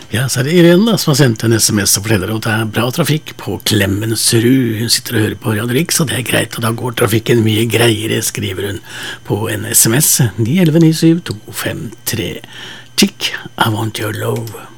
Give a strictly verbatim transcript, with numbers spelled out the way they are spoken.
Ja, så er det Irene da, som har sendt en sms og forteller at det er bra trafikk på Klemetsrud. Hun sitter og hører på Radio Riks, og det er greit, og da går trafikken mye greiere, skriver hun på en sms. ni elleve ni syv to fem tre. Chick, I want your love.